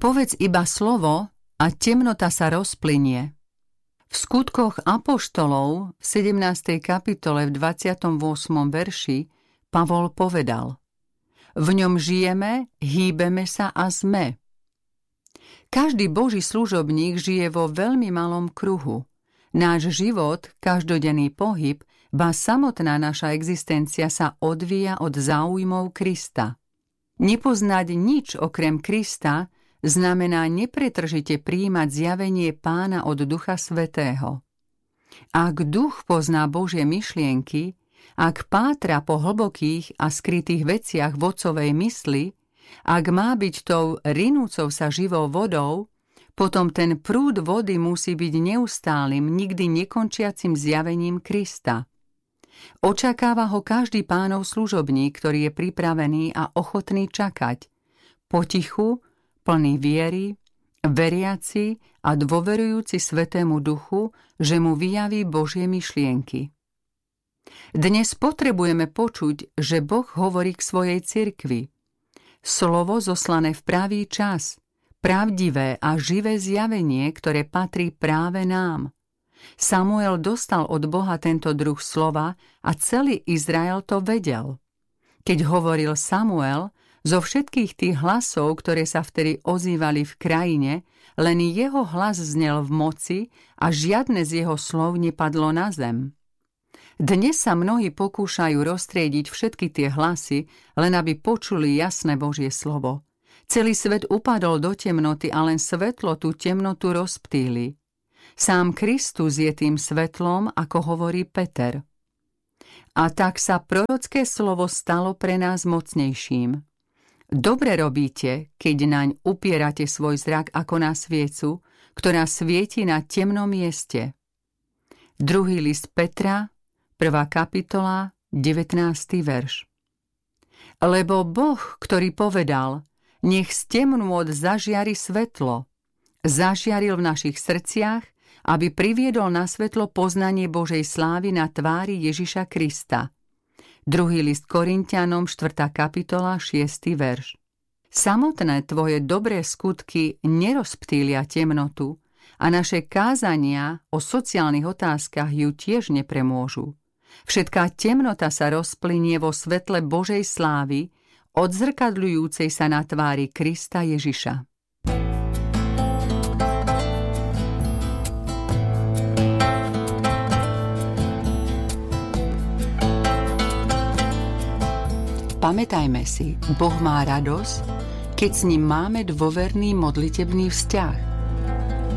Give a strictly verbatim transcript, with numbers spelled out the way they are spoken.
Povedz iba slovo a temnota sa rozplynie. V skutkoch apoštolov v sedemnástej kapitole v dvadsiatom ôsmom verši Pavol povedal: V ňom žijeme, hýbeme sa a sme. Každý Boží služobník žije vo veľmi malom kruhu. Náš život, každodenný pohyb, ba samotná naša existencia sa odvíja od záujmov Krista. Nepoznať nič okrem Krista znamená nepretržite prijímať zjavenie Pána od Ducha Svätého. Ak duch pozná Božie myšlienky, ak pátra po hlbokých a skrytých veciach v Otcovej mysli, ak má byť tou rinúcou sa živou vodou, potom ten prúd vody musí byť neustálym, nikdy nekončiacim zjavením Krista. Očakáva ho každý Pánov služobník, ktorý je pripravený a ochotný čakať, potichu, plný viery, veriaci a dôverujúci Svätému Duchu, že mu vyjaví Božie myšlienky. Dnes potrebujeme počuť, že Boh hovorí k svojej cirkvi. Slovo zoslané v pravý čas, pravdivé a živé zjavenie, ktoré patrí práve nám. Samuel dostal od Boha tento druh slova a celý Izrael to vedel. Keď hovoril Samuel, zo všetkých tých hlasov, ktoré sa vtedy ozývali v krajine, len jeho hlas znel v moci a žiadne z jeho slov nepadlo na zem. Dnes sa mnohí pokúšajú roztriediť všetky tie hlasy, len aby počuli jasné Božie slovo. Celý svet upadol do temnoty a len svetlo tú temnotu rozptýli. Sám Kristus je tým svetlom, ako hovorí Peter. A tak sa prorocké slovo stalo pre nás mocnejším. Dobre robíte, keď naň upierate svoj zrak ako na sviecu, ktorá svieti na temnom mieste. Druhý list Petra, prvá kapitola, devätnásty verš. Lebo Boh, ktorý povedal, nech z temnôt zažiari svetlo, zažiaril v našich srdciach, aby priviedol na svetlo poznanie Božej slávy na tvári Ježiša Krista. Druhý list Korinťanom, štvrtá kapitola, šiesty verš. Samotné tvoje dobré skutky nerozptýlia temnotu a naše kázania o sociálnych otázkach ju tiež nepremôžu. Všetká temnota sa rozplynie vo svetle Božej slávy, odzrkadľujúcej sa na tvári Krista Ježiša. Pamätajme si, Boh má radosť, keď s ním máme dôverný modlitebný vzťah.